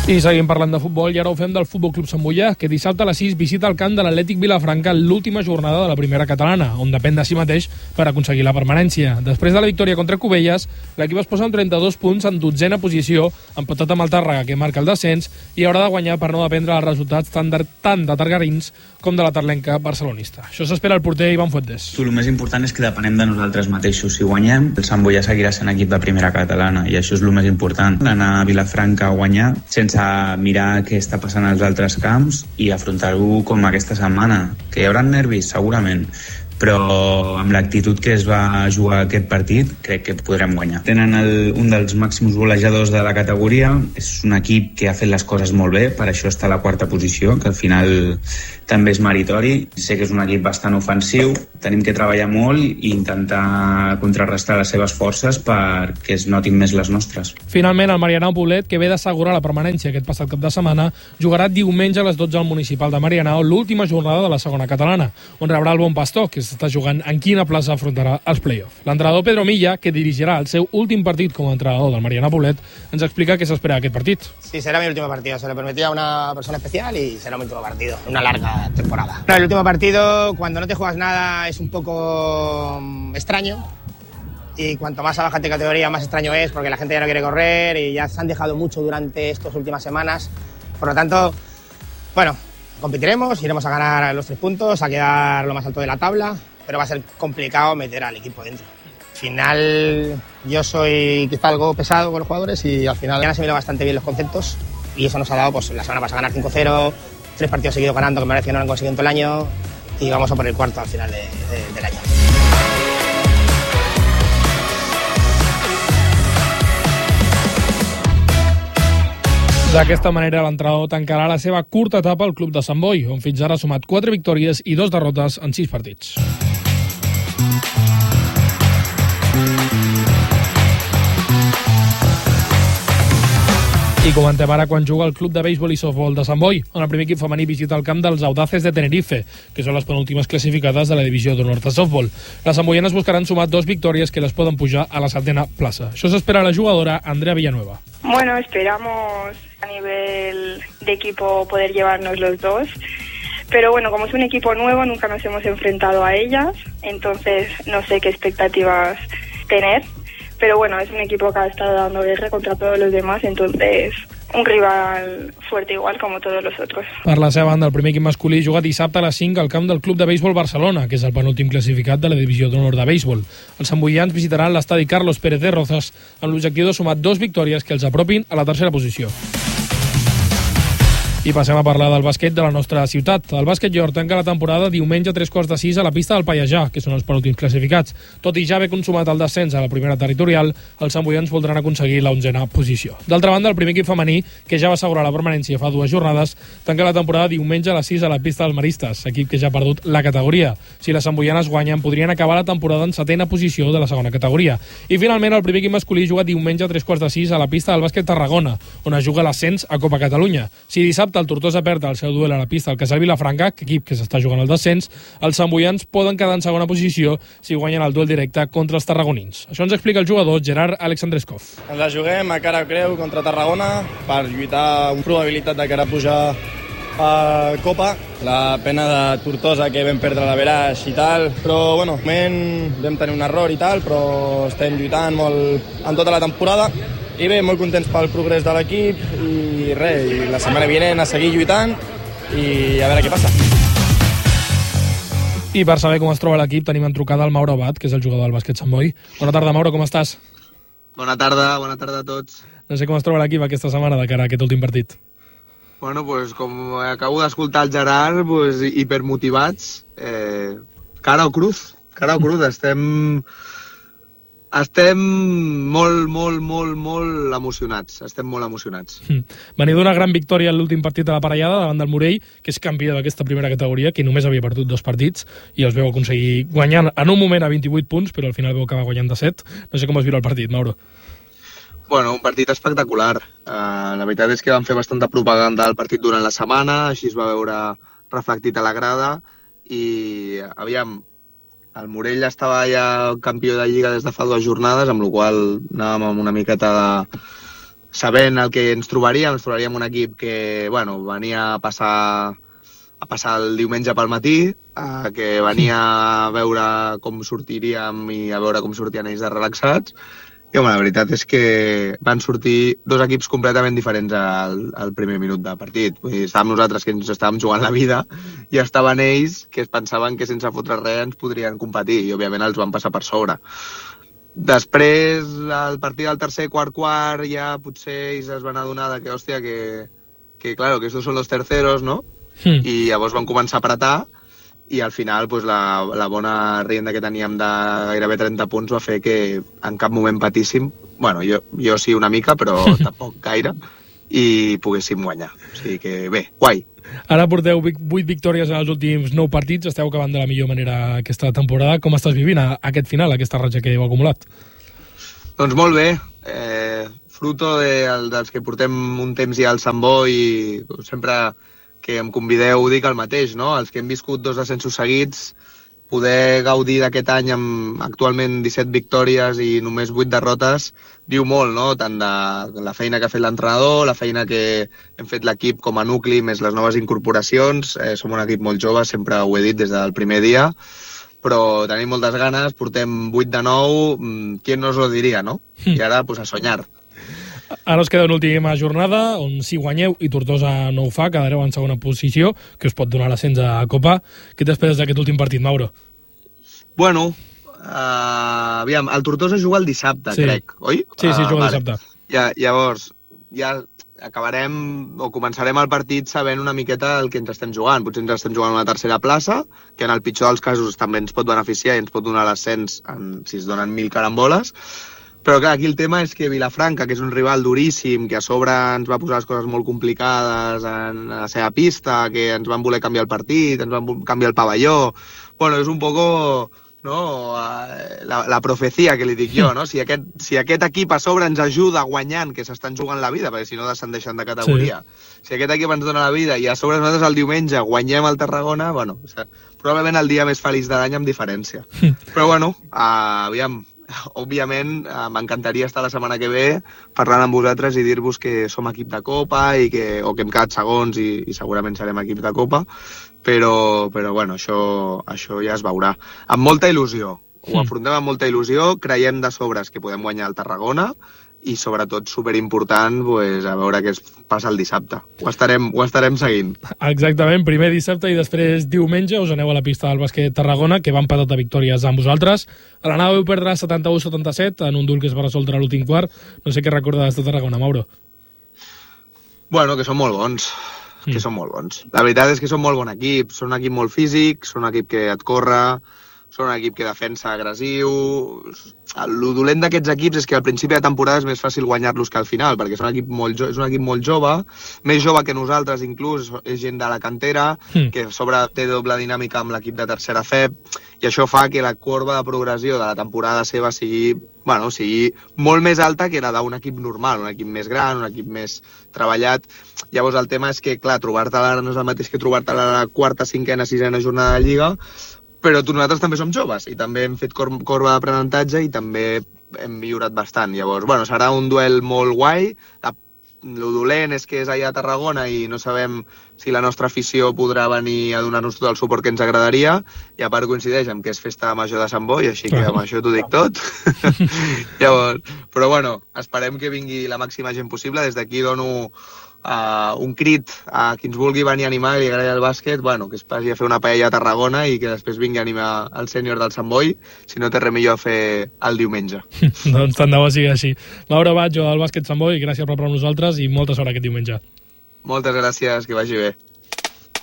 I seguim parlant de futbol i ara ho fem del Futbol Club Sant Boià, que dissabte a les 6 visita el camp de l'Atlètic Vilafranca en l'última jornada de la primera catalana, on depèn de si mateix per aconseguir la permanència. Després de la victòria contra Cubelles, l'equip es posa amb 32 punts en 12a posició, empatat amb el Tàrrega, que marca el descens, i haurà de guanyar per no dependre dels resultats tant de targarins com de la tarlenca barcelonista. Això s'espera el porter Ivan Fuentes. El més important és que depenem de nosaltres mateixos. Si guanyem, el Sant Boià seguirà sent equip de primera catalana, i això és el més important. Anar a Vilafranca a guanyar sense mirar què està passant als altres camps i afrontar-ho com aquesta setmana. Que hi haurà nervis, segurament, però amb l'actitud que es va jugar aquest partit crec que podrem guanyar. Tenen un dels màxims golejadors de la categoria, és un equip que ha fet les coses molt bé, per això està a la quarta posició, que al final també és meritori. Sé que és un equip bastant ofensiu, tenim que treballar molt i intentar contrarrestar les seves forces perquè es notin més les nostres. Finalment, el Marianao Poblet, que ve d'assegurar la permanència aquest passat cap de setmana, jugarà diumenge a les 12 al Municipal de Marianao l'última jornada de la segona catalana, on rebrà el Bon Pastor, que s'està jugant en quina plaça afrontarà els play-off. L'entrenador Pedro Milla, que dirigirà el seu últim partit com a entrenador del Marianao Poblet, ens explica què s'espera d'aquest partit. Sí, será mi último partido. Se lo prometí a una persona especial y será mi último partido. Una larga temporada. El último partido, cuando no te juegas nada, es un poco extraño. Y cuanto más abajo de categoría, más extraño es, porque la gente ya no quiere correr y ya se han dejado mucho durante estas últimas semanas. Por lo tanto, bueno, competiremos, iremos a ganar los 3 puntos, a quedar lo más alto de la tabla, pero va a ser complicado meter al equipo dentro. Al final, yo soy quizá algo pesado con los jugadores y al final han asimilado bastante bien los conceptos y eso nos ha dado, pues la semana pasada ganar 5-0, 3 partidos seguidos ganando, que me parece que no lo han conseguido en todo el año, y vamos a por el cuarto al final del año. D'aquesta manera, l'entrenador tancarà la seva curta etapa al club de Sant Boi, on fins ara ha sumat 4 victòries i 2 derrotes en 6 partits. I comentem ara quan juga el club de béisbol i softbol de Sant Boi, on el primer equip femení visita el camp dels Audaces de Tenerife, que són les penúltimes classificades de la divisió d'honor de softbol. Les samboianes buscaran sumar 2 victòries que les poden pujar a la 7ª plaça. Això s'espera a la jugadora Andrea Villanueva. Bueno, esperamos a nivel de equipo poder llevarnos los 2. Pero bueno, como es un equipo nuevo, nunca nos hemos enfrentado a ellas, entonces no sé qué expectativas tener. Pero bueno, es un equipo que ha estado dando guerra contra todos los demás, entonces un rival fuerte igual como todos los otros. Per la seva banda, el primer equip masculí juga dissabte a les 5 al camp del Club de Béisbol Barcelona, que és el penúltim classificat de la divisió d'honor de béisbol. Els samboians visitaran l'estadi Carlos Pérez de Rozas amb l'objectiu de sumar 2 victòries que els apropin a la 3ª posició. I passem a parlar del bàsquet de la nostra ciutat. El bàsquet Llor tanca la temporada diumenge a 3:45 a la pista del Pallejà, que són els penúltims classificats. Tot i ja haver consumat el descens a la primera territorial, els samboians voldran aconseguir la 11ª posició. D'altra banda, el primer equip femení, que ja va assegurar la permanència fa 2 jornades, tanca la temporada diumenge a les 6 a la pista dels Maristes, equip que ja ha perdut la categoria. Si les samboianes guanyen, podrien acabar la temporada en 7ª posició de la segona categoria. I finalment, el primer equip masculí juga diumenge a 3:45 a la pista del bàsquet Tarragona, on es juga l'ascens a Copa Catalunya. Si dissabte el Tortosa perd el seu duel a la pista al Casal Vilafranca, equip que s'està jugant el descens, els samboians poden quedar en segona posició si guanyen el duel directe contra els tarragonins. Això ens explica el jugador Gerard Alexandreskov. Ens la juguem a cara creu contra Tarragona per lluitar amb probabilitat de cara a pujar a Copa. La pena de Tortosa que vam perdre la Veraix i tal, però bueno, vam tenir un error i tal, però estem lluitant molt en tota la temporada. I bé, molt contents pel progrés de l'equip i res, i la setmana vinent a seguir lluitant i a veure què passa. I per saber com es troba l'equip tenim en trucada el Mauro Abad, que és el jugador del bàsquet Sant Boi. Bona tarda, Mauro, com estàs? Bona tarda a tots. No sé com es troba l'equip aquesta setmana de cara a aquest últim partit. Bueno, pues, com acabo d'escoltar el Gerard, pues, hipermotivats, cara o cruz, estem molt emocionats. Veniu d'una gran victòria en l'últim partit de la parellada davant del Morell, que és campió d'aquesta primera categoria, que només havia perdut 2 partits, i els veu aconseguir guanyant en un moment a 28 punts, però al final veu acabar guanyant de 7. No sé com es viu el partit, Mauro. Bueno, un partit espectacular. La veritat és que vam fer bastanta propaganda al partit durant la setmana, així es va veure reflectit a la grada, i aviam, el Morell estava ja campió de Lliga des de fa 2 jornades, amb la qual anàvem amb una miqueta sabent el que ens trobaríem un equip que, bueno, venia a passar el diumenge pel matí, que venia a veure com sortiríem i a veure com sortien ells de relaxats. I, home, la veritat és que van sortir dos equips completament diferents al primer minut de partit. Vull dir, estàvem nosaltres que ens estàvem jugant la vida i estaven ells que es pensaven que sense fotre res ens podrien competir i, òbviament, els van passar per sobre. Després, al partit del tercer, quart, ja potser ells es van adonar que, hòstia, que claro, que estos son los terceros, no? I llavors van començar a apretar i al final pues, la bona rienda que teníem de gairebé 30 punts va fer que en cap moment patíssim, bueno, jo sí una mica, però tampoc gaire, i poguéssim guanyar. O sigui que bé, guai. Ara porteu 8 victòries en els últims 9 partits, esteu acabant de la millor manera aquesta temporada. Com estàs vivint aquest final, aquesta ratxa que heu acumulat? Doncs molt bé, fruto dels que portem un temps ja al Sant Boi i sempre que em convideu dic el mateix, no? Els que hem viscut 2 descensos seguits, poder gaudir d'aquest any amb actualment 17 victòries i només 8 derrotes, diu molt, no? Tant de la feina que ha fet l'entrenador, la feina que hem fet l'equip com a nucli, més les noves incorporacions. Som un equip molt jove, sempre ho he dit des del primer dia, però tenim moltes ganes, portem 8 de 9, qui nos lo diria, no? I ara, pues, a soñar. Ara us queda una última jornada on si guanyeu i Tortosa no ho fa, quedareu en segona posició, que us pot donar l'ascens a Copa. Què t'esperes d'aquest últim partit, Mauro? Bueno, aviam, el Tortosa juga el dissabte, sí. Crec, oi? Sí, juga el dissabte. Llavors, ja acabarem o començarem el partit sabent una miqueta el que ens estem jugant. Potser ens estem jugant una tercera plaça, que en el pitjor dels casos també ens pot beneficiar i ens pot donar l'ascens si es donen 1000 caramboles. Però clar, aquí el tema és que Vilafranca, que és un rival duríssim, que a sobre ens va posar les coses molt complicades en la seva pista, que ens van voler canviar el partit, ens van canviar el pavelló... Bueno, és un poco, no, la profecia que li dic jo, no? Si aquest equip a sobre ens ajuda guanyant, que s'estan jugant la vida, perquè si no descendeixen de categoria, sí. Si aquest equip ens dona la vida i a sobre nosaltres el diumenge guanyem el Tarragona, bueno, probablement el dia més feliç de l'any amb diferència. Però bueno, aviam... Òbviament, m'encantaria estar la setmana que ve parlant amb vosaltres i dir-vos que som equip de Copa o que hem quedat segons i segurament serem equip de Copa, però bueno, això ja es veurà. Amb molta il·lusió, ho afrontem amb molta il·lusió, creiem de sobres que podem guanyar el Tarragona i sobretot superimportant pues, a veure què es passa el dissabte. Ho estarem seguint. Exactament, primer dissabte i després diumenge us aneu a la pista del bàsquet Tarragona, que va empatat de victòries amb vosaltres. A l'anada vau perdre 71-77 en un duel que es va resoldre a l'últim quart. No sé què recordes de Tarragona, Mauro. Bueno, que són molt bons. Que són molt bons. La veritat és que són molt bon equip. Són un equip molt físic, són un equip que et corre, són un equip que defensa agressiu. El dolent d'aquests equips és que al principi de temporada és més fàcil guanyar-los que al final, perquè és un equip molt jove, més jove que nosaltres inclús, és gent de la cantera, que a sobre té doble dinàmica amb l'equip de tercera FEP, i això fa que la corba de progressió de la temporada seva sigui molt més alta que la d'un equip normal, un equip més gran, un equip més treballat. Llavors el tema és que, clar, trobar-te-la no és el mateix que trobar-te-la a la quarta, cinquena, sisena jornada de Lliga, però nosaltres també som joves i també hem fet corba d'aprenentatge i també hem millorat bastant. Llavors, bueno, serà un duel molt guai. El dolent és que és allà a Tarragona i no sabem si la nostra afició podrà venir a donar-nos tot el suport que ens agradaria, i a part coincideix amb que és festa major de Sant Boi, així que amb això t'ho dic tot. Llavors, però bueno, esperem que vingui la màxima gent possible. Des d'aquí dono un crit a qui ens vulgui venir a animar i li agradi el bàsquet, bueno, que es passi a fer una paella a Tarragona i que després vingui a animar el sènior del Sant Boi, si no té res millor a fer el diumenge. Doncs tant de bo sigui així. Mauro Batjo, del bàsquet Sant Boi, gràcies per parlar amb nosaltres i molta sort aquest diumenge. Moltes gràcies, que vagi bé.